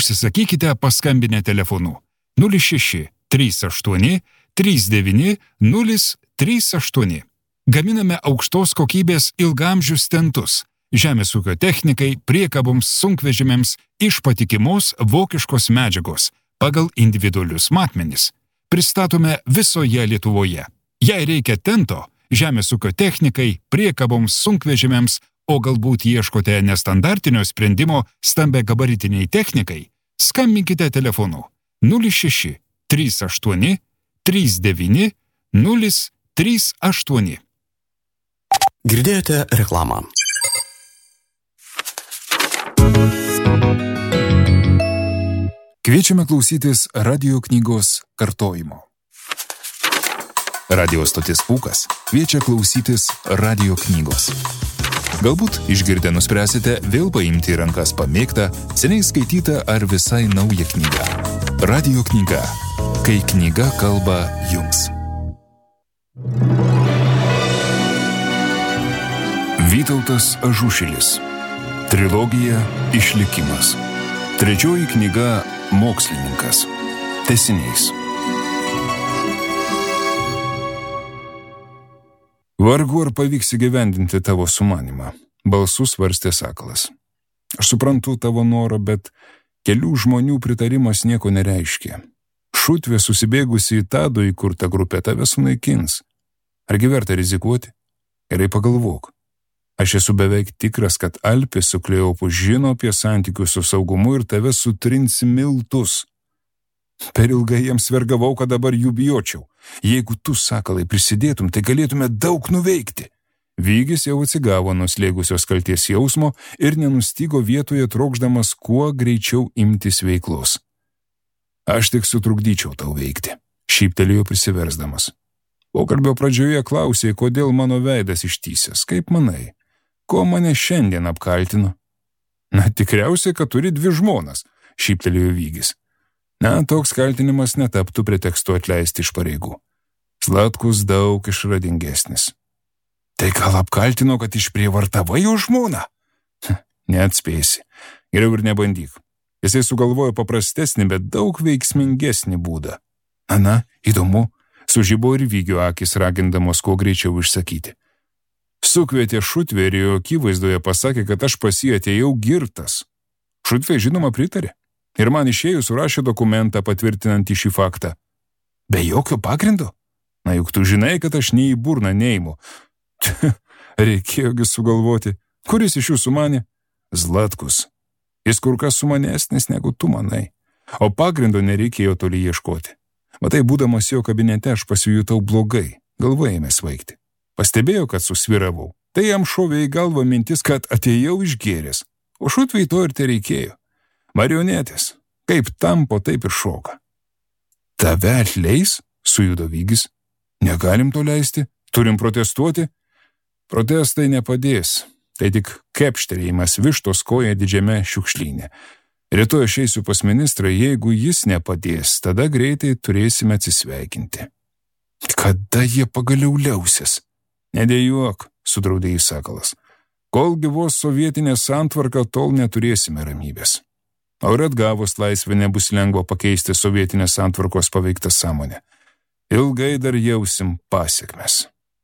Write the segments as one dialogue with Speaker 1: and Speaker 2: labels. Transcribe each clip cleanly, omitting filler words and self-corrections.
Speaker 1: Užsisakykite paskambinę telefonu 06 38 39 038. Gaminame aukštos kokybės ilgaamžius stentus žemės ūkio technikai, priekaboms, sunkvežimiams iš patikimos vokiškos medžiagos pagal individualius matmenis. Pristatome visoje Lietuvoje. Jei reikia tento, žemės ūkio technikai, priekaboms, sunkvežimiams, o galbūt ieškote nestandartinio sprendimo stambiagabaritiniai technikai, skambinkite telefonu 06 38 39 038.
Speaker 2: Girdėjote reklamą.
Speaker 1: Kviečiame klausytis radio knygos kartojimo. Radio stotis Pūkas kviečia klausytis radio knygos. Galbūt išgirdę nuspręsite vėl paimti į rankas pamėgtą, seniai skaitytą ar visai naują knygą. Radio knyga. Kai knyga kalba jums. Vytautas Ažušilis. Trilogija Išlikimas. Trečioji knyga Mokslininkas. Tęsinys. Vargu ar pavyks įgyvendinti tavo sumanimą, balsu svarstė Sakalas. Aš suprantu tavo norą, bet kelių žmonių pritarimas nieko nereiškia. Šutvė susibėgusi į Tado įkurtą grupę tave sunaikins. Argi verta rizikuoti? Gerai pagalvok. Aš esu beveik tikras, kad Alpės su Kleopu žino apie santykius su saugumu ir tave sutrins miltus. Per ilgai jiems vergavau, kad dabar jų bijočiau. Jeigu tu, Sakalai, prisidėtum, tai galėtume daug nuveikti. Vygis jau atsigavo nuo slėgusios kalties jausmo ir nenustygo vietoje trokšdamas kuo greičiau imtis veiklos. Aš tik sutrukdyčiau tau veikti, šyptelėjo prisiversdamas. Pokalbio pradžioje klausė, kodėl mano veidas ištysęs. Kaip manai, ko mane šiandien apkaltino? Na, tikriausiai, kad turi 2 žmonas, šyptelėjo Vygis. Na, toks kaltinimas netaptų pretekstu atleisti iš pareigų. Zlatkus daug išradingesnis. Tai gal apkaltino, kad išprievartavai jo žmoną? Neatspėsi. Geriau ir nebandyk. Jisai sugalvojo paprastesnį, bet daug veiksmingesnį būdą. Na, įdomu, sužibo ir Vygio akis ragindamos kuo greičiau išsakyti. Sukvietė Šutvė ir jo akivaizdoje pasakė, kad aš pas jį atėjau girtas. Šutvė žinoma pritarė. Ir man išėjus surašė dokumentą patvirtinantį šį faktą. Be jokio pagrindo? Na juk tu žinai, kad aš nei į burną neimu. Reikėjogi sugalvoti. Kuris iš jų sumanė? Zlatkus. Jis kur kas sumanesnis negu tu manai. O pagrindo nereikėjo toli ieškoti. Matai, būdamas jo kabinete aš pasijutau blogai. Galva ėmė svaigti. Pastebėjau, kad susviravau. Tai jam šovė į galvą mintis, kad atėjau išgėręs. O Šutvei to ir tereikėjo. Marionetės. Kaip tampo, taip ir šoka. Tave atleis? Sujudo Vygis. Negalim to leisti. Turim protestuoti. Protestai nepadės. Tai tik kepštelėjimas vištos koja didžiame šiukšlyne. Rytoj aš eisiu pas ministrą, jeigu jis nepadės, tada greitai turėsime atsisveikinti. Kada jie pagaliau liausis? Nedėjuok, sudraudė jį Sakalas. Kol gyvos sovietinė santvarka, tol neturėsime ramybės. O ir atgavus laisvę nebus lengva pakeisti sovietinės santvarkos paveiktą sąmonę. Ilgai dar jausim pasekmes.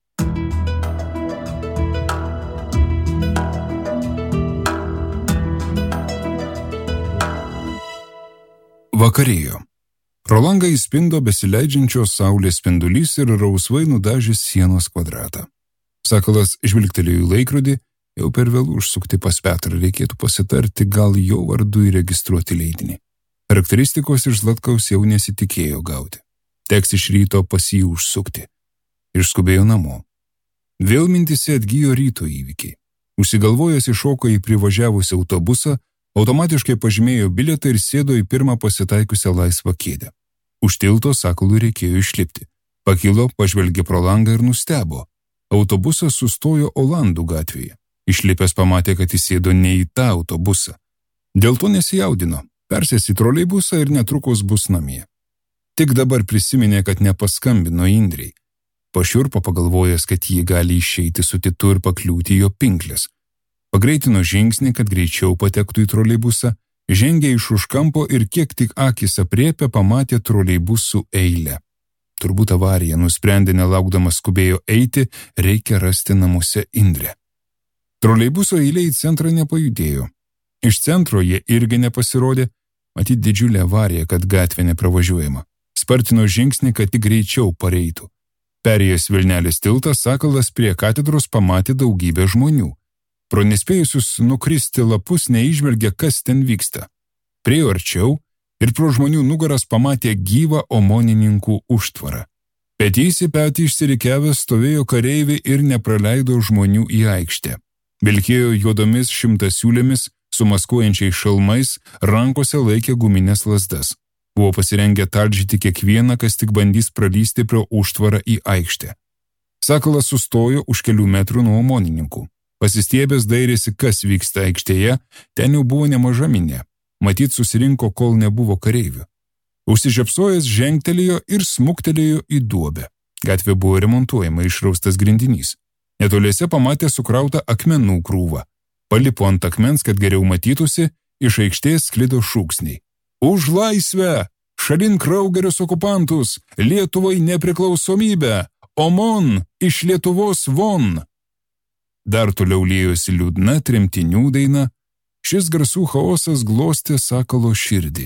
Speaker 1: Vakarėjo. Pro langą įspindo besileidžiančios saulės spindulys ir rausvai nudažė sienos kvadratą. Sakalas žvilgtelėjo į laikrodį, jau per vėlų užsukti pas Petrą, reikėtų pasitarti, gal jo vardu įregistruoti leidinį. Charakteristikos iš Zlatkaus jau nesitikėjo gauti. Teks iš ryto pas jį užsukti. Išskubėjo namo. Vėl mintise atgijo ryto įvykiai. Užsigalvojęs iššoko į privažiavusią autobusą, automatiškai pažymėjo bilietą ir sėdo į pirmą pasitaikiusią laisvą kėdę. Už tilto Sakalui reikėjo išlipti. Pakilo, pažvelgė pro langą ir nustebo. Autobusas sustojo Olandų gatvėje. Išlipęs pamatė, kad įsėdo ne į tą autobusą. Dėl to nesijaudino, persės į troleibusą ir netrukus bus namie. Tik dabar prisiminė, kad nepaskambino Indrei. Pašiurpo pagalvojęs, kad jį gali išeiti su Titu ir pakliūti jo pinklės. Pagreitino žingsnį, kad greičiau patektų į troleibusą, žengė iš už kampo ir kiek tik akis apriepė, pamatė troleibusų eilę. Turbūt avarija, nusprendė nelaukdamas skubėjo eiti, reikia rasti namuose Indrę. Troleibuso eilė į centrą nepajudėjo. Iš centro jie irgi nepasirodė, matyt didžiulė avarija, kad gatvė nepravažiuojama. Spartino žingsnį, kad tik greičiau pareitų. Perėjęs Vilnelės tiltą, Sakalas prie katedros pamatė daugybę žmonių. Pro nespėjusius nukristi lapus neįžvelgė, kas ten vyksta. Priėjo arčiau ir pro žmonių nugaras pamatė gyvą omonininkų užtvarą. Petys į petį išsirikiavęs stovėjo kareiviai ir nepraleido žmonių į aikštę. Vilkėjo juodomis šimtasiūlėmis, su maskuojančiais šalmais, rankose laikė guminės lazdas. Buvo pasirengę talžyti kiekvieną, kas tik bandys pralysti pro užtvarą į aikštę. Sakalas sustojo už kelių metrų nuo omonininkų. Pasistiebęs dairėsi, kas vyksta aikštėje, ten jau buvo nemaža minė. Matyt, susirinko, kol nebuvo kareivių. Užsižiopsojęs žengtelėjo ir smuktelėjo į duobę. Gatvė buvo remontuojama, išraustas grindinys. Netoliese pamatė sukrautą akmenų krūvą. Palipo ant akmens, kad geriau matytųsi, iš aikštės sklido šūksniai. Už laisvę! Šalin kraugerius okupantus! Lietuvai nepriklausomybę! Omon! Iš Lietuvos von! Dar toliau liejosi liūdna tremtinių daina. Šis garsų chaosas glostė Sakalo širdį.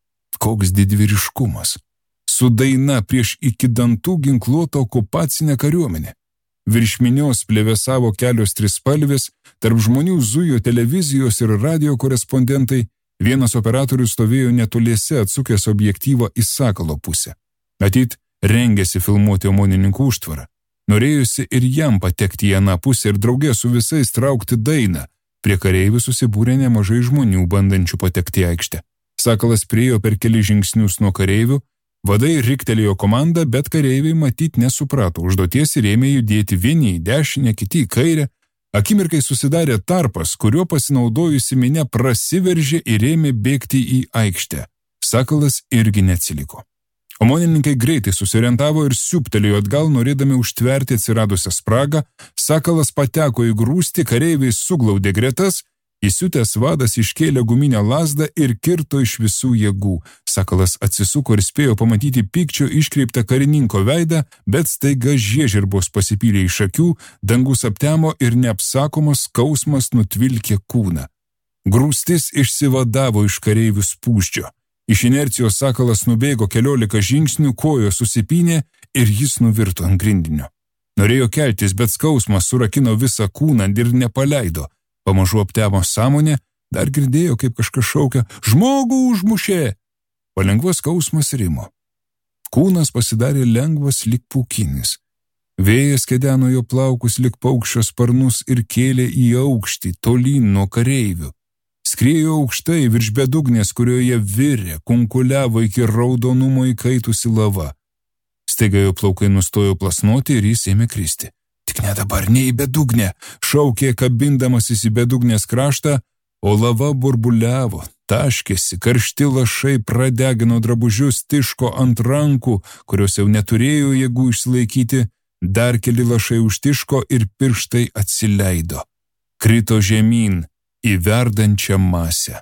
Speaker 1: Koks didvyriškumas! Su daina prieš iki dantų ginkluotą okupacinę kariuomenę. Virš minios plevėsavo kelios trispalvės, tarp žmonių zujo televizijos ir radio korespondentai. Vienas operatorius stovėjo netoliese atsukęs objektyvą į Sakalo pusę. Matyt, rengėsi filmuoti omonininkų užtvarą. Norėjusi ir jam patekti į aną pusę ir draugė su visais traukti dainą. Prie kareivių susibūrė nemažai žmonių, bandančių patekti į aikštę. Sakalas priėjo per keli žingsnius nuo kareivių, vadai riktelėjo komandą, bet kareiviai matyt nesuprato užduoties ir ėmė judėti vieni į dešinę, kiti į kairę. Akimirkai susidarė tarpas, kuriuo pasinaudojusi minia prasiveržė ir ėmė bėgti į aikštę. Sakalas irgi neatsiliko. Omonininkai greitai susiorientavo ir siūptelėjo atgal, norėdami užtverti atsiradusią spragą. Sakalas pateko į grūstį, kareiviai suglaudė gretas, įsiutęs vadas iškėlė guminę lazdą ir kirto iš visų jėgų. Sakalas atsisuko ir spėjo pamatyti pykčio iškreiptą karininko veidą, bet staiga žiežirbos pasipylė iš akių, dangus aptemo ir neapsakomas skausmas nutvilkė kūną. Grūstis išsivadavo iš kareivių spūsčio. Iš inercijos Sakalas nubėgo 14 žingsnių, kojos susipynė ir jis nuvirto ant grindinio. Norėjo keltis, bet skausmas surakino visą kūną ir nepaleido. Pamažu aptemo sąmonę, dar girdėjo, kaip kažkas šaukia, žmogų užmušė. Palengva skausmas rimo. Kūnas pasidarė lengvas lyg pūkinis. Vėjas kedeno jo plaukus lyg paukščio sparnus ir kėlė į aukštį, tolyn nuo kareivių. Skriejo aukštai virš bedugnės, kurioje virė, kunkuliavo iki raudonumo įkaitusi lava. Staiga jo plaukai nustojo plasnoti ir jis ėmė kristi. Tik ne dabar, ne į bedugnę, šaukė kabindamasis į bedugnės kraštą, o lava burbuliavo, taškėsi, karšti lašai pradegino drabužius, tiško ant rankų, kurios jau neturėjo jėgų išsilaikyti, dar keli lašai užtiško ir pirštai atsileido. Krito žemyn į verdančią masę.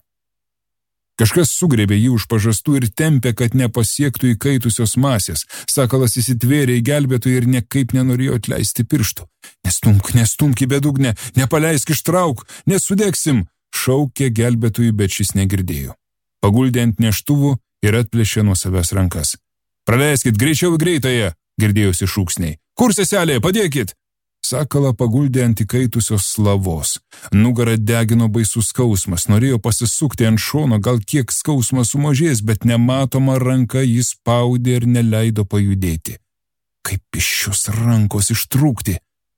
Speaker 1: Kažkas sugrėbė jį už pažastų ir tempė, kad nepasiektų įkaitusios masės. Sakalas įsitvėrė į gelbėtoją ir niekaip nenorėjo atleisti pirštų. Nestumk į bedugnę, nepaleisk, ištrauk, nesudegsim, šaukė gelbėtojui, bet šis negirdėjo. Paguldė ant neštuvų ir atplėšė nuo savęs rankas. Praleiskit, greičiau į greitąją, girdėjosi šūksniai. Kur seselė, padėkit! Sakalą paguldė ant įkaitusios slavos. Nugarą degino baisus skausmas, norėjo pasisukti ant šono, gal kiek skausmas sumažės, bet nematoma ranka jis spaudė ir neleido pajudėti. Kaip iš šios rankos ištrūkti?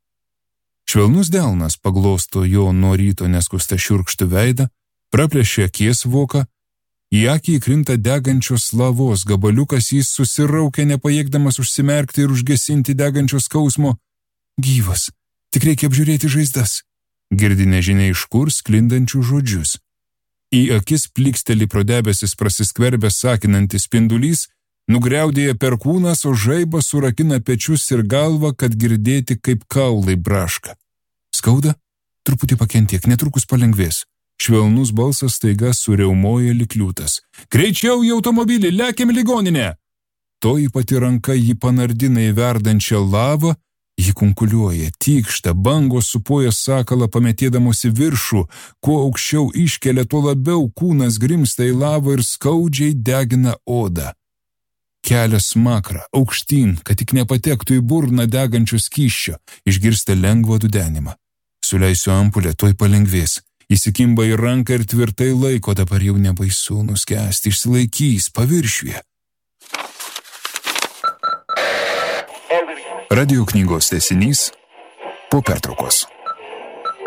Speaker 1: Švelnus delnas paglosto jo nuo ryto neskustą šiurkštų veidą, praplėšė akies voką, į akį įkrinta degančios slavos gabaliukas, jis susiraukė, nepajėgdamas užsimerkti ir užgesinti degančios skausmo. Gyvas, tik reikia apžiūrėti žaizdas. Girdi nežinia iš kur sklindančių žodžius. Į akis pliksteli pro debesis prasiskverbęs sakinantis spindulys, nugriaudėja perkūnas, o žaibas surakina pečius ir galvą, kad girdėti kaip kaulai braška. Skauda? Truputį pakentiek, netrukus palengvės. Švelnus balsas staiga suriaumoja lyg liūtas. Greičiau į automobilį, lekiam ligoninę! Toji pati ranka jį panardina į verdančią lavą, jį kunkuliuoja, tykšta, bangos supoja sakalą pametėdamosi viršų, kuo aukščiau iškelia, tuo labiau kūnas grimsta į lavą ir skaudžiai degina odą. Kelias smakra, aukštyn, kad tik nepatektų į burną degančio skysčio, išgirsta lengvą dudenimą. Suleisiu ampulę, tuoj palengvės. Įsikimba į ranką ir tvirtai laiko, dabar jau nebaisu nuskęsti, išsilaikys paviršiuje. Radio knygos tęsinys po pertraukos.